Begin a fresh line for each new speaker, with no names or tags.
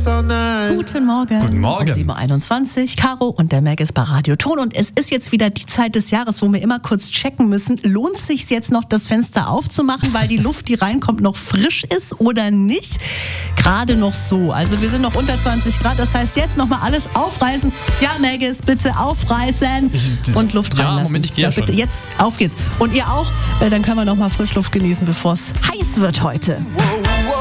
all night.
Guten Morgen.
Guten Morgen.
Um 7.21 Uhr. Caro und der Mac ist bei Radio Ton. Und es ist jetzt wieder die Zeit des Jahres, wo wir immer kurz checken müssen, lohnt es sich jetzt noch, das Fenster aufzumachen, weil die Luft, die reinkommt, noch frisch ist oder nicht? Gerade noch so. Also wir sind noch unter 20 Grad. Das heißt, jetzt nochmal alles aufreißen. Ja, Maggis, bitte aufreißen und Luft reinlassen.
Ja, Moment, ich gehe ja
bitte,
schon.
jetzt, auf geht's. Und ihr auch, dann können wir nochmal Frischluft genießen, bevor es heiß wird heute.
Whoa,